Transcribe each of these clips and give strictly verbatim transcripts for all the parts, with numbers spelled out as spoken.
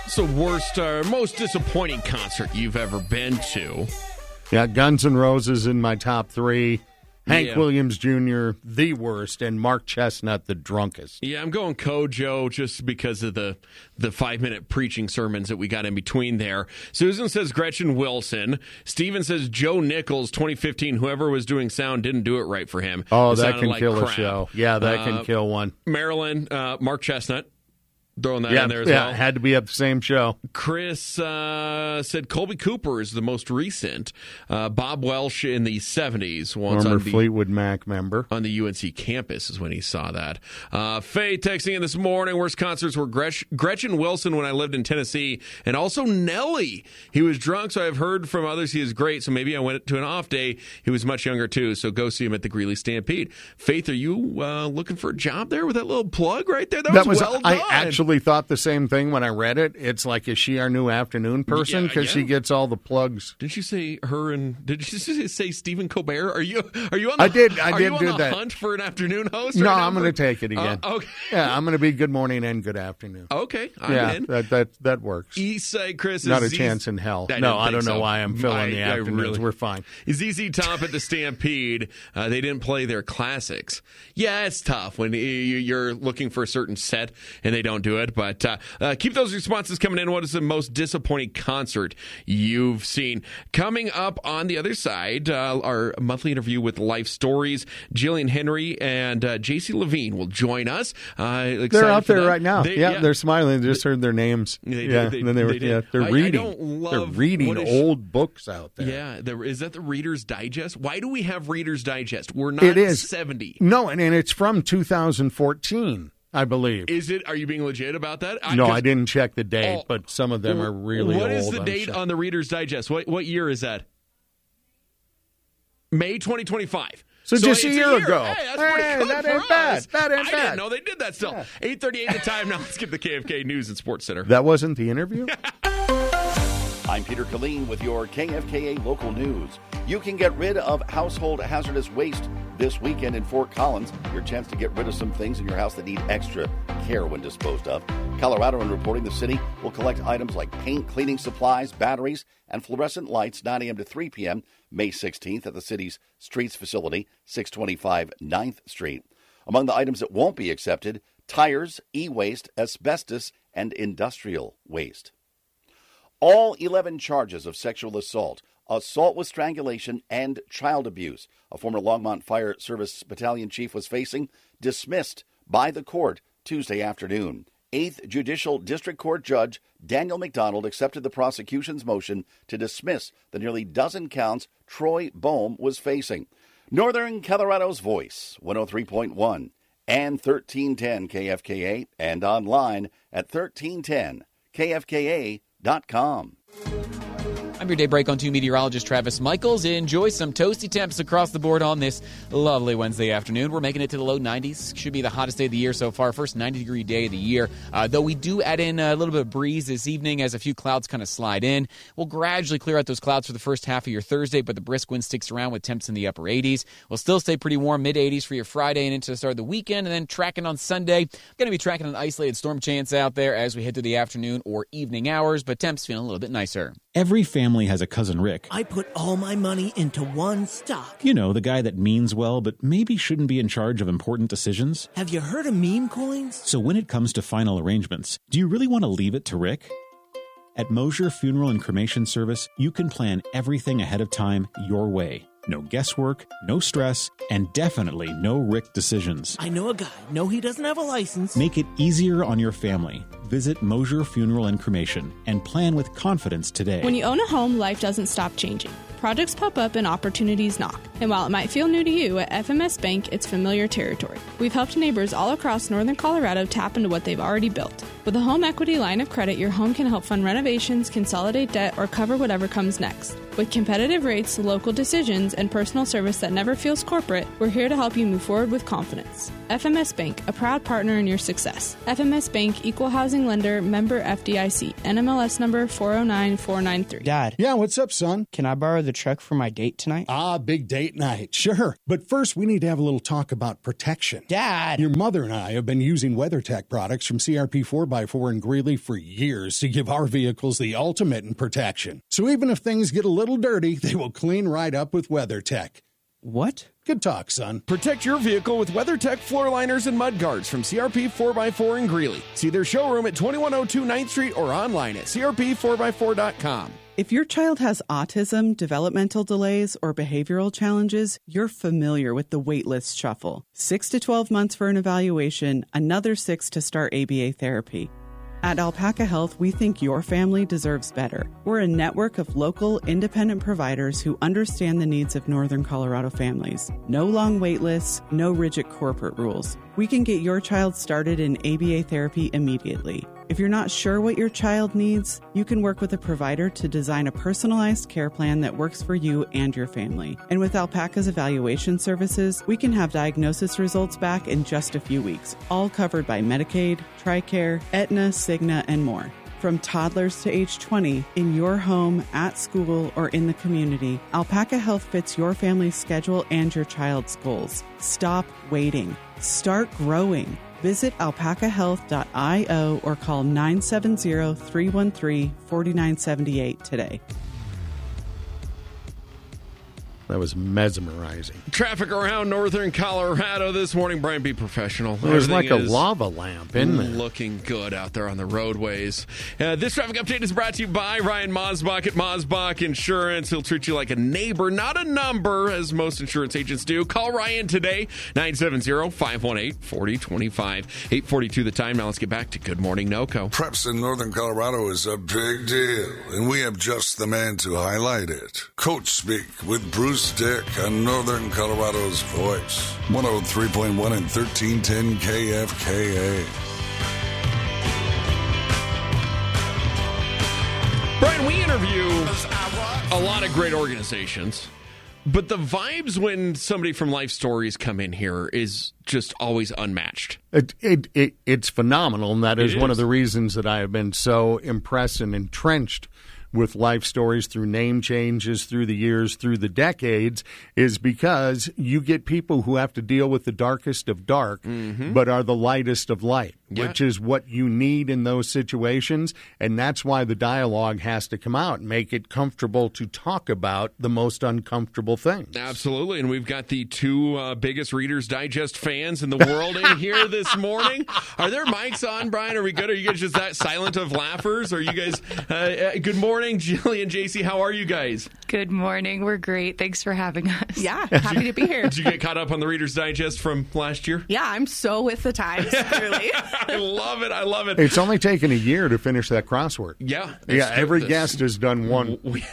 What's the worst or most disappointing concert you've ever been to? Yeah, Guns N' Roses in my top three. Hank Yeah. Williams Junior, the worst, and Mark Chestnut, the drunkest. Yeah, I'm going Kojo just because of the the five-minute preaching sermons that we got in between there. Susan says Gretchen Wilson. Steven says Joe Nichols, twenty fifteen. Whoever was doing sound didn't do it right for him. Oh, It that sounded can like kill crap. a show. Yeah, that Uh, can kill one. Marilyn, uh, Mark Chestnut. Throwing that Yeah, in there as yeah, well. had to be at the same show. Chris uh, said Colby Cooper is the most recent. Uh, Bob Welsh in the seventies. Once Former on the, Fleetwood Mac member. on the U N C campus is when he saw that. Uh, Faye texting in this morning, worst concerts were Gretch- Gretchen Wilson when I lived in Tennessee, and also Nelly. He was drunk, so I've heard from others he is great, so maybe I went to an off day. He was much younger, too, so go see him at the Greeley Stampede. Faith, are you uh, looking for a job there with that little plug right there? That, That was, was, well I done. actually thought the same thing when I read it. It's like, is she our new afternoon person? Yeah, Because yeah. she gets all the plugs. Didn't you say her and did you say Stephen Colbert? Are you are you on the, I did- I are did you on do the that. hunt for an afternoon host? No, right now I'm for- going to take it again. Uh, okay. Yeah, I'm going to be good morning and good afternoon. Okay. I'm yeah, in. that, that that works. Eastside Chris is Not a Z- chance in hell. I no, didn't I think don't know so. why I'm filling I- the I afternoons. really- We're fine. Z Z Top at the Stampede. Uh, they didn't play their classics. Yeah, it's tough when you- you're looking for a certain set and they don't do it. But uh, uh, keep those responses coming in. What is the most disappointing concert you've seen? Coming up on the other side, uh, our monthly interview with Life Stories. Jillian Henry and uh, J C Levine will join us. Uh, They're excited out for there that. right now. They- yeah, they're smiling. They just heard their names. They- yeah, they- and then they were. they did. yeah, they're I- I reading. don't they're love- reading what is- old books out there. Yeah, there, is that the Reader's Digest? Why do we have Reader's Digest? We're not It is seventy. No, and, and it's from two thousand fourteen, I believe. Is it? Are you being legit about that? no, 'cause- I didn't check the date, Oh, but some of them are really What old. is the I'm date sure. on the Reader's Digest? What what year is that? May twenty twenty-five. So just a it's year ago. Hey, that's pretty Hey, good that for ain't bad. us. That ain't I bad. didn't know they did that still. eight thirty-eight the time. Now let's get the K F K News and Sports Center. That wasn't the interview? I'm Peter Killeen with your K F K A local news. You can get rid of household hazardous waste this weekend in Fort Collins. Your chance to get rid of some things in your house that need extra care when disposed of. Colorado and reporting the city will collect items like paint, cleaning supplies, batteries, and fluorescent lights nine a.m. to three p.m. May sixteenth at the city's streets facility, six twenty-five ninth Street. Among the items that won't be accepted, tires, e-waste, asbestos, and industrial waste. All eleven charges of sexual assault, assault with strangulation, and child abuse a former Longmont Fire Service Battalion chief was facing, dismissed by the court Tuesday afternoon. eighth Judicial District Court Judge Daniel McDonald accepted the prosecution's motion to dismiss the nearly dozen counts Troy Bohm was facing. Northern Colorado's Voice, one oh three point one, and thirteen ten K F K A, and online at thirteen ten K F K A dot com. I'm your Daybreak on two meteorologist Travis Michaels. Enjoy some toasty temps across the board on this lovely Wednesday afternoon. We're making it to the low nineties. Should be the hottest day of the year so far. First ninety-degree day of the year. Uh, though we do add in a little bit of breeze this evening as a few clouds kind of slide in. We'll gradually clear out those clouds for the first half of your Thursday, but the brisk wind sticks around with temps in the upper eighties. We'll still stay pretty warm, mid-eighties for your Friday and into the start of the weekend, and then tracking on Sunday. Going to be tracking an isolated storm chance out there as we head to the afternoon or evening hours, but temps feeling a little bit nicer. Every family has a cousin Rick. I put all my money into one stock. You know, the guy that means well, but maybe shouldn't be in charge of important decisions. Have you heard of meme coins? So when it comes to final arrangements, do you really want to leave it to Rick? At Mosier Funeral and Cremation Service, you can plan everything ahead of time your way. No guesswork, no stress, and definitely no Rick decisions. I know a guy. No, he doesn't have a license. Make it easier on your family. Visit Mosier Funeral and Cremation and plan with confidence today. When you own a home, life doesn't stop changing. Projects pop up and opportunities knock. And while it might feel new to you, at F M S Bank, it's familiar territory. We've helped neighbors all across northern Colorado tap into what they've already built. With a home equity line of credit, your home can help fund renovations, consolidate debt, or cover whatever comes next. With competitive rates, local decisions, and personal service that never feels corporate, we're here to help you move forward with confidence. F M S Bank, a proud partner in your success. F M S Bank, Equal Housing Lender, member F D I C, N M L S number four oh nine four nine three. Dad. Yeah, what's up, son? Can I borrow the truck for my date tonight? Ah, big date night. Sure. But first, we need to have a little talk about protection. Dad. Your mother and I have been using WeatherTech products from C R P four by four in Greeley for years to give our vehicles the ultimate in protection. So even if things get a little dirty, they will clean right up with WeatherTech. What? Good talk, son. Protect your vehicle with WeatherTech floor liners and mud guards from C R P four by four in Greeley. See their showroom at twenty-one oh two ninth Street or online at C R P four by four dot com. If your child has autism, developmental delays, or behavioral challenges, you're familiar with the waitlist shuffle. Six to twelve months for an evaluation, another six to start A B A therapy. At Alpaca Health, we think your family deserves better. We're a network of local, independent providers who understand the needs of Northern Colorado families. No long wait lists, no rigid corporate rules. We can get your child started in A B A therapy immediately. If you're not sure what your child needs, you can work with a provider to design a personalized care plan that works for you and your family. And with Alpaca's evaluation services, we can have diagnosis results back in just a few weeks, all covered by Medicaid, TRICARE, Aetna, Cigna, and more. From toddlers to age twenty, in your home, at school, or in the community, Alpaca Health fits your family's schedule and your child's goals. Stop waiting. Start growing. Visit alpaca health dot io or call nine seven zero, three one three, four nine seven eight today. That was mesmerizing. Traffic around northern Colorado this morning. Brian, be professional. It was Everything like a is lava lamp, isn't it? Looking good out there on the roadways. Uh, this traffic update is brought to you by Ryan Mosbach at Mosbach Insurance. He'll treat you like a neighbor, not a number, as most insurance agents do. Call Ryan today, nine seven zero, five one eight, four zero two five. eight forty-two the time. Now let's get back to Good Morning NoCo. Preps in northern Colorado is a big deal, and we have just the man to highlight it. Coach Speak with Bruce Dick on Northern Colorado's voice. one oh three point one and thirteen ten K F K A. Brian, we interview a lot of great organizations, but the vibes when somebody from Life Stories come in here is just always unmatched. It, it, it, it's phenomenal, and that is, is one of the reasons that I have been so impressed and entrenched with Life Stories through name changes, through the years, through the decades, is because you get people who have to deal with the darkest of dark, mm-hmm. but are the lightest of light, yeah. which is what you need in those situations, and that's why the dialogue has to come out and make it comfortable to talk about the most uncomfortable things. Absolutely, and we've got the two uh, biggest Reader's Digest fans in the world in here this morning. Are there mics on, Brian? Are we good? Are you guys just that silent of laughers? Are you guys, uh, uh, good morning. Jillian, J C, how are you guys? Good morning. We're great. Thanks for having us. Yeah, happy to be here. Did you get caught up on the Reader's Digest from last year? Yeah, I'm so with the times, clearly. I love it. I love it. It's only taken a year to finish that crossword. Yeah. Yeah, every this. guest has done one. We-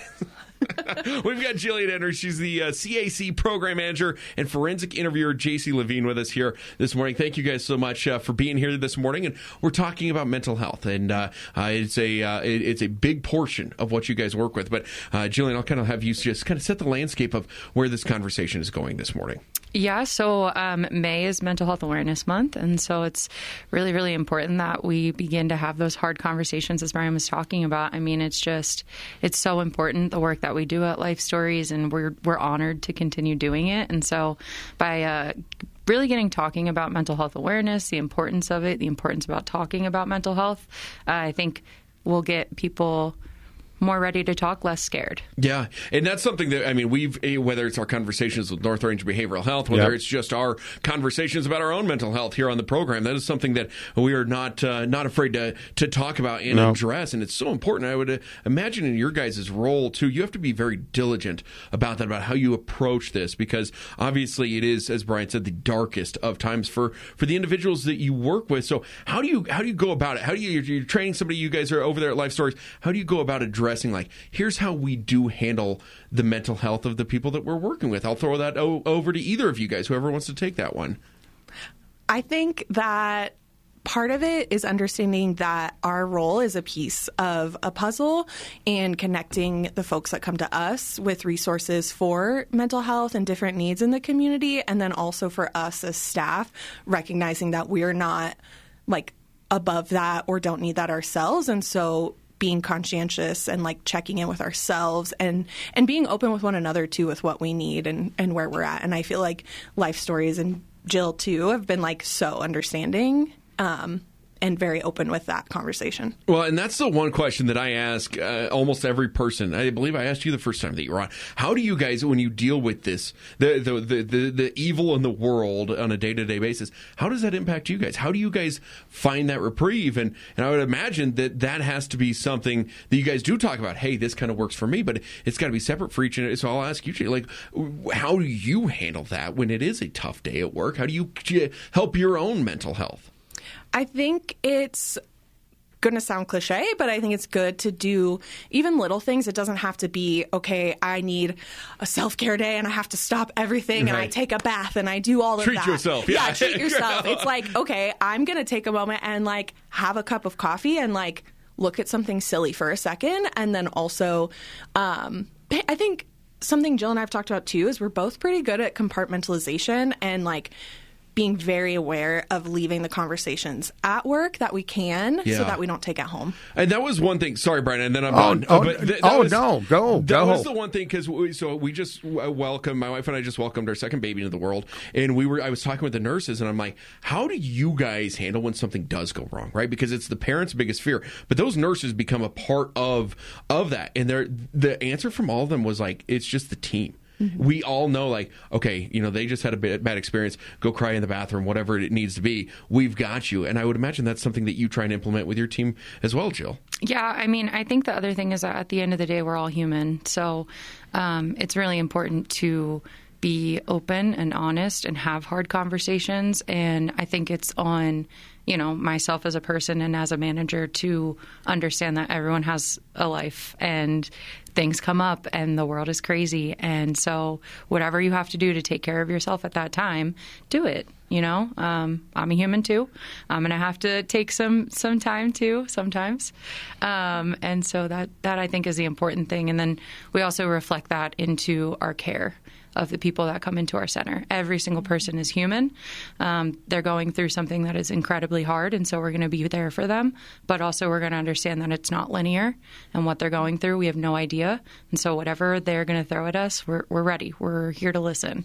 We've got Jillian Enders. She's the uh, C A C program manager and forensic interviewer J C Levine with us here this morning. Thank you guys so much uh, for being here this morning. And we're talking about mental health, and uh, uh, it's a uh, it, it's a big portion of what you guys work with. But uh, Jillian, I'll kind of have you just kind of set the landscape of where this conversation is going this morning. Yeah, so um, May is Mental Health Awareness Month, and so it's really, really important that we begin to have those hard conversations, as Brian was talking about. I mean, it's just, it's so important, the work that we do at Life Stories, and we're we're honored to continue doing it. And so by uh, really getting talking about mental health awareness, the importance of it, the importance about talking about mental health, uh, I think we'll get people more ready to talk, less scared. Yeah, and that's something that, I mean, we've, whether it's our conversations with North Range Behavioral Health, whether yep. it's just our conversations about our own mental health here on the program, that is something that we are not uh, not afraid to to talk about and no. address, and it's so important. I would uh, imagine in your guys' role, too, you have to be very diligent about that, about how you approach this, because obviously it is, as Brian said, the darkest of times for, for the individuals that you work with. So how do you how do you go about it? How do you, you're, you're training somebody, you guys are over there at Life Stories, how do you go about addressing like, here's how we do handle the mental health of the people that we're working with? I'll throw that o- over to either of you guys, whoever wants to take that one. I think that part of it is understanding that our role is a piece of a puzzle and connecting the folks that come to us with resources for mental health and different needs in the community. And then also for us as staff, recognizing that we're not like above that or don't need that ourselves. And so being conscientious and like checking in with ourselves and, and being open with one another too, with what we need and, and where we're at. And I feel like Life Stories and Jill too have been like so understanding Um, and very open with that conversation. Well, and that's the one question that I ask uh, almost every person. I believe I asked you the first time that you were on. How do you guys, when you deal with this, the the the, the, the evil in the world on a day-to-day basis, how does that impact you guys? How do you guys find that reprieve? And, and I would imagine that that has to be something that you guys do talk about. Hey, this kind of works for me, but it's got to be separate for each. And so I'll ask you, like, how do you handle that when it is a tough day at work? How do you help your own mental health? I think it's going to sound cliche, but I think it's good to do even little things. It doesn't have to be, okay, I need a self-care day and I have to stop everything right. and I take a bath and I do all of treat that. Treat yourself. Yeah, yeah treat yourself. It's like, okay, I'm going to take a moment and like have a cup of coffee and like look at something silly for a second. And then also, um, I think something Jill and I have talked about too is we're both pretty good at compartmentalization and like being very aware of leaving the conversations at work that we can yeah. so that we don't take it home. And that was one thing. Sorry, Brian, and then I'm oh, done. Oh, but th- oh was, no, go, that go. That was the one thing because we, so we just welcomed, my wife and I just welcomed our second baby into the world. And we were, I was talking with the nurses and I'm like, how do you guys handle when something does go wrong, right? Because it's the parents' biggest fear. But those nurses become a part of, of that. And they're, the answer from all of them was like, it's just the team. We all know, like, okay, you know, they just had a bad, bad experience. Go cry in the bathroom, whatever it needs to be. We've got you. And I would imagine that's something that you try and implement with your team as well, Jill. Yeah, I mean, I think the other thing is that at the end of the day, we're all human. So um, it's really important to be open and honest and have hard conversations. And I think it's on, you know, myself as a person and as a manager to understand that everyone has a life and things come up and the world is crazy. And so whatever you have to do to take care of yourself at that time, do it. You know, um, I'm a human too. I'm going to have to take some, some time too sometimes. Um, and so that, that I think is the important thing. And then we also reflect that into our care of the people that come into our center. Every single person is human. Um, they're going through something that is incredibly hard, and so we're going to be there for them. But also we're going to understand that it's not linear, and what they're going through, we have no idea. And so whatever they're going to throw at us, we're, we're ready. We're here to listen.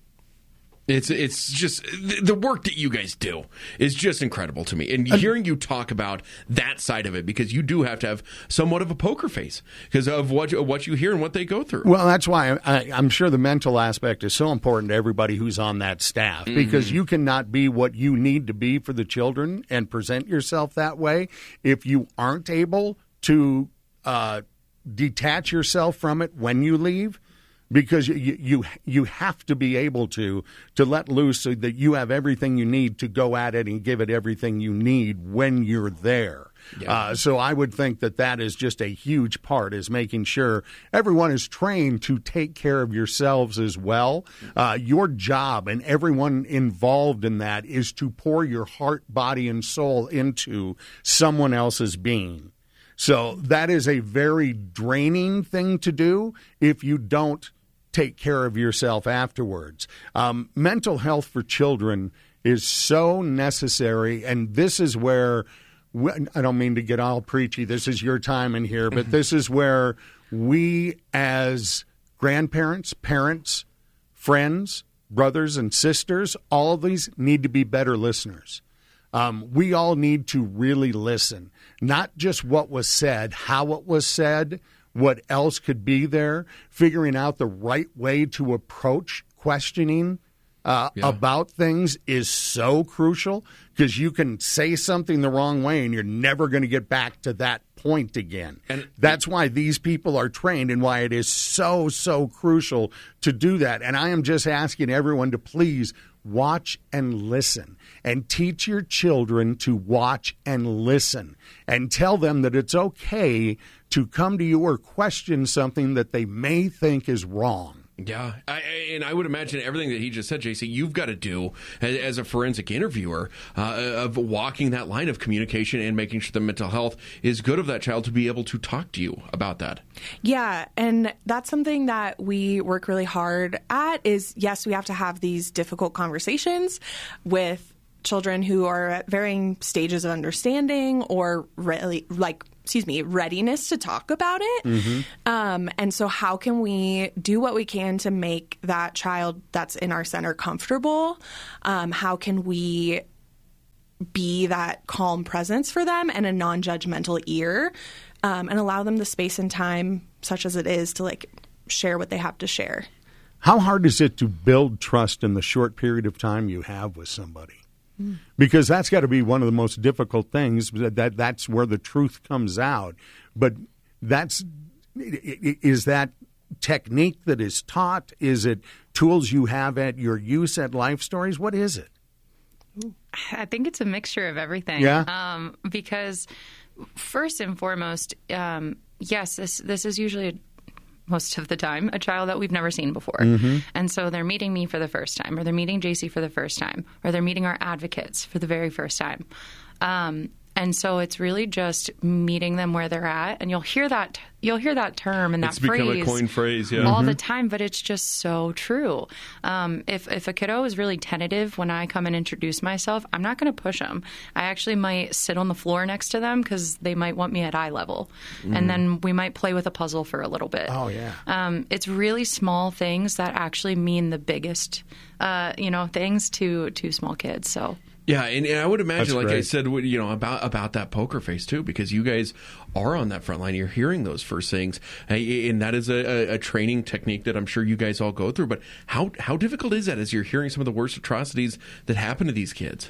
It's it's just the work that you guys do is just incredible to me. And hearing you talk about that side of it, because you do have to have somewhat of a poker face because of what, what you hear and what they go through. Well, that's why I, I'm sure the mental aspect is so important to everybody who's on that staff mm-hmm. because you cannot be what you need to be for the children and present yourself that way if you aren't able to uh, detach yourself from it when you leave. Because you, you you have to be able to to let loose so that you have everything you need to go at it and give it everything you need when you're there. Yeah. Uh, so I would think that that is just a huge part, is making sure everyone is trained to take care of yourselves as well. Uh, your job and everyone involved in that is to pour your heart, body, and soul into someone else's being. So that is a very draining thing to do if you don't take care of yourself afterwards. Um, mental health for children is so necessary, and this is where, we, I don't mean to get all preachy, this is your time in here, but this is where we as grandparents, parents, friends, brothers and sisters, all of these need to be better listeners. Um, we all need to really listen, not just what was said, how it was said, what else could be there, figuring out the right way to approach questioning uh, yeah. about things is so crucial, because you can say something the wrong way and you're never going to get back to that point again. And that's why these people are trained and why it is so, so crucial to do that. And I am just asking everyone to please watch and listen, and teach your children to watch and listen, and tell them that it's okay to come to you or question something that they may think is wrong. Yeah, I, and I would imagine everything that he just said, J C, you've got to do as, as a forensic interviewer uh, of walking that line of communication and making sure the mental health is good of that child to be able to talk to you about that. Yeah, and that's something that we work really hard at is, yes, we have to have these difficult conversations with children who are at varying stages of understanding or really, like, excuse me, readiness to talk about it. Mm-hmm. Um, and so how can we do what we can to make that child that's in our center comfortable? Um, how can we be that calm presence for them and a non-judgmental ear, um, and allow them the space and time, such as it is, to like share what they have to share? How hard is it to build trust in the short period of time you have with somebody? Because that's got to be one of the most difficult things. That, that that's where the truth comes out. But that's is that technique that is taught? Is it tools you have at your use at Life Stories? What is it? I think it's a mixture of everything. Yeah. Um, because first and foremost, um, yes, this this is usually a most of the time, a child that we've never seen before. Mm-hmm. And so they're meeting me for the first time, or they're meeting J C for the first time, or they're meeting our advocates for the very first time. Um, and so it's really just meeting them where they're at. And you'll hear that you'll hear that term and that it's phrase. It's become a coined phrase, yeah. all Mm-hmm. the time, but it's just so true. Um, if, if a kiddo is really tentative when I come and introduce myself, I'm not going to push them. I actually might sit on the floor next to them because they might want me at eye level. Mm. And then we might play with a puzzle for a little bit. Oh, yeah. Um, it's really small things that actually mean the biggest, uh, you know, things to, to small kids. So... Yeah, and, and I would imagine, That's like great. I said, you know, about about that poker face too, because you guys are on that front line. You're hearing those first things, and that is a, a training technique that I'm sure you guys all go through. But how how difficult is that as you're hearing some of the worst atrocities that happen to these kids?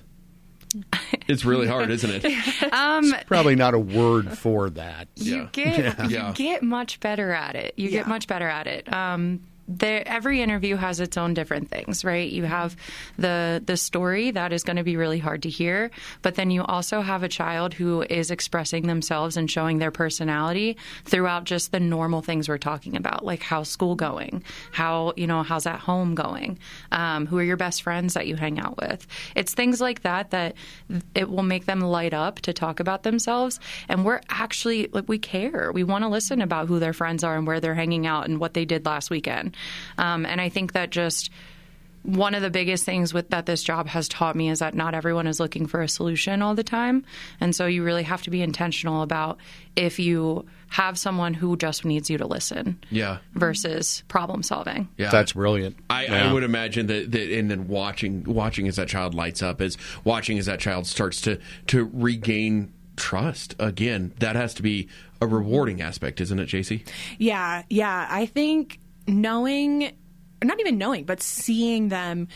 It's really hard, isn't it? Um, Probably not a word for that. You Yeah. get Yeah. you Yeah. get much better at it. You Yeah. get much better at it. Um, there, every interview has its own different things, right? You have the the story that is going to be really hard to hear, but then you also have a child who is expressing themselves and showing their personality throughout just the normal things we're talking about, like how's school going, how you know how's at home going, um, who are your best friends that you hang out with. It's things like that that it will make them light up to talk about themselves, and we're actually like we care. We want to listen about who their friends are and where they're hanging out and what they did last weekend. Um, and I think that just one of the biggest things with that this job has taught me is that not everyone is looking for a solution all the time. And so you really have to be intentional about if you have someone who just needs you to listen Yeah. versus problem solving. Yeah. That's brilliant. I, Yeah. I would imagine that, that, and then watching watching as that child lights up, as watching as that child starts to to regain trust again. That has to be a rewarding aspect, isn't it, J C? Yeah, yeah. I think knowing, not even knowing, but seeing them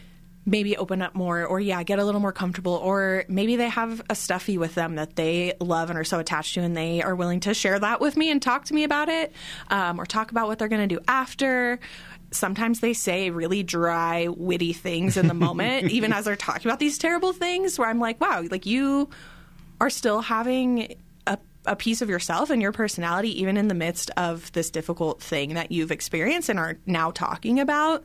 maybe open up more, or yeah, get a little more comfortable, or maybe they have a stuffy with them that they love and are so attached to, and they are willing to share that with me and talk to me about it, um, or talk about what they're going to do after. Sometimes they say really dry, witty things in the moment, even as they're talking about these terrible things, where I'm like, wow, like you are still having a a piece of yourself and your personality, even in the midst of this difficult thing that you've experienced and are now talking about.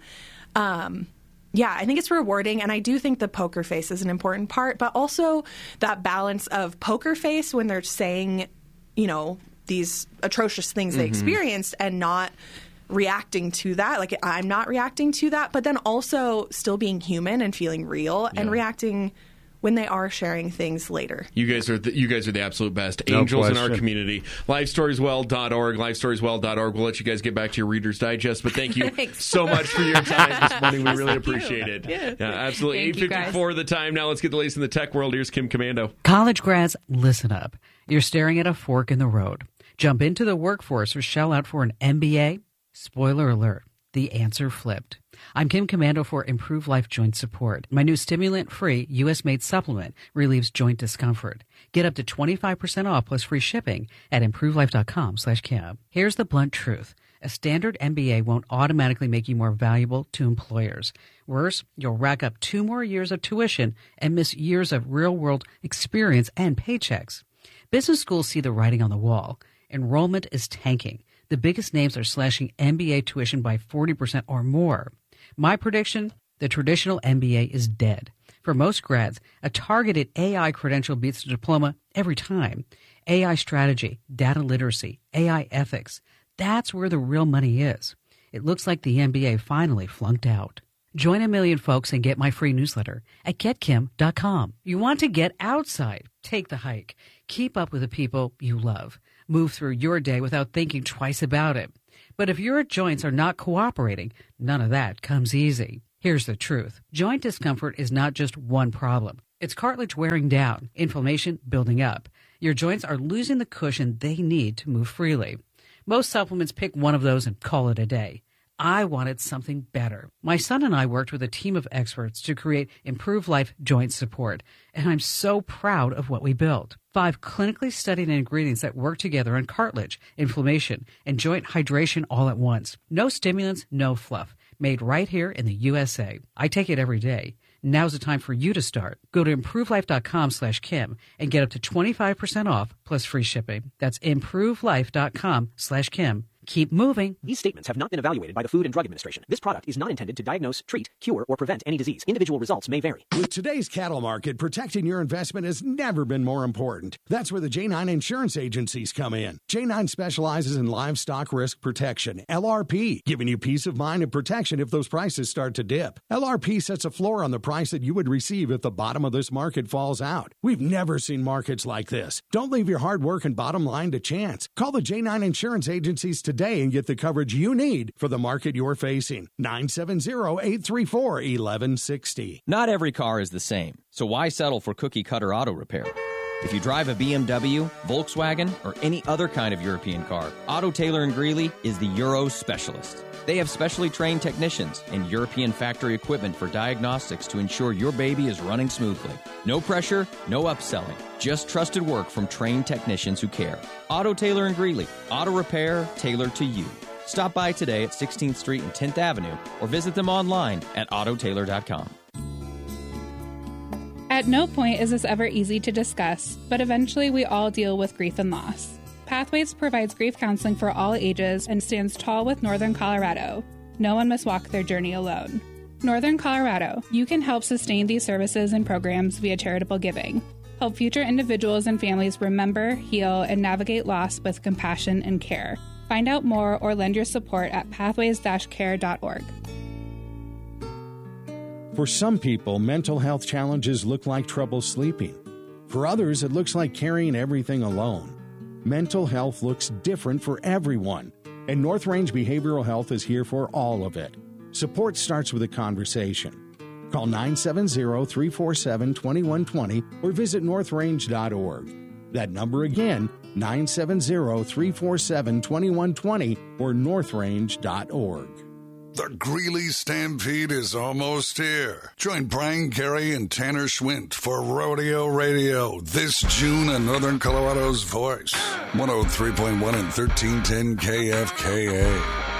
Um, yeah, I think it's rewarding. And I do think the poker face is an important part, but also that balance of poker face when they're saying, you know, these atrocious things they Mhm. experienced and not reacting to that. Like I'm not reacting to that, but then also still being human and feeling real and Yeah. reacting when they are sharing things later. You guys are the, you guys are the absolute best. No Angels in our question. community. life stories well dot org, life stories well dot org. We'll let you guys get back to your Reader's Digest, but thank you Thanks. so much for your time this morning. We really appreciate it. Yeah. absolutely. Thank eight you, guys. fifty-four the time now. Let's get the latest in the tech world. Here's Kim Commando. College grads, listen up. You're staring at a fork in the road. Jump into the workforce or shell out for an M B A? Spoiler alert, the answer flipped. I'm Kim Commando for Improve Life Joint Support. My new stimulant-free, U S made supplement relieves joint discomfort. Get up to twenty-five percent off plus free shipping at improvelife.com slash Kim. Here's the blunt truth. A standard M B A won't automatically make you more valuable to employers. Worse, you'll rack up two more years of tuition and miss years of real-world experience and paychecks. Business schools see the writing on the wall. Enrollment is tanking. The biggest names are slashing M B A tuition by forty percent or more. My prediction, the traditional M B A is dead. For most grads, a targeted A I credential beats a diploma every time. A I strategy, data literacy, A I ethics, that's where the real money is. It looks like the M B A finally flunked out. Join a million folks and get my free newsletter at get kim dot com. You want to get outside? Take the hike. Keep up with the people you love. Move through your day without thinking twice about it. But if your joints are not cooperating, none of that comes easy. Here's the truth. Joint discomfort is not just one problem. It's cartilage wearing down, inflammation building up. Your joints are losing the cushion they need to move freely. Most supplements pick one of those and call it a day. I wanted something better. My son and I worked with a team of experts to create Improve Life Joint Support, and I'm so proud of what we built. Five clinically studied ingredients that work together on cartilage, inflammation, and joint hydration all at once. No stimulants, no fluff. Made right here in the U S A. I take it every day. Now's the time for you to start. Go to improvelife.com slash Kim and get up to twenty-five percent off plus free shipping. That's improvelife.com slash Kim. Keep moving. These statements have not been evaluated by the Food and Drug Administration. This product is not intended to diagnose, treat, cure, or prevent any disease. Individual results may vary. With today's cattle market, protecting your investment has never been more important. That's where the J nine Insurance Agencies come in. J nine specializes in livestock risk protection, L R P, giving you peace of mind and protection if those prices start to dip. L R P sets a floor on the price that you would receive if the bottom of this market falls out. We've never seen markets like this. Don't leave your hard work and bottom line to chance. Call the J nine Insurance Agencies today and get the coverage you need for the market you're facing. nine seven zero, eight three four, one one six zero. Not every car is the same, so why settle for cookie cutter auto repair? If you drive a B M W, Volkswagen, or any other kind of European car, Auto Taylor and Greeley is the Euro specialist. They have specially trained technicians and European factory equipment for diagnostics to ensure your baby is running smoothly. No pressure, no upselling, just trusted work from trained technicians who care. Auto Taylor and Greeley, auto repair tailored to you. Stop by today at sixteenth Street and tenth Avenue or visit them online at auto taylor dot com. At no point is this ever easy to discuss, but eventually we all deal with grief and loss. Pathways provides grief counseling for all ages and stands tall with Northern Colorado. No one must walk their journey alone. Northern Colorado, you can help sustain these services and programs via charitable giving. Help future individuals and families remember, heal, and navigate loss with compassion and care. Find out more or lend your support at pathways dash care dot org. For some people, mental health challenges look like trouble sleeping. For others, it looks like carrying everything alone. Mental health looks different for everyone, and North Range Behavioral Health is here for all of it. Support starts with a conversation. Call nine seven zero, three four seven, two one two zero or visit north range dot org. That number again, nine seven zero, three four seven, two one two zero or north range dot org. The Greeley Stampede is almost here. Join Brian Carey and Tanner Schwint for Rodeo Radio this June on Northern Colorado's Voice. one oh three point one and thirteen ten K F K A.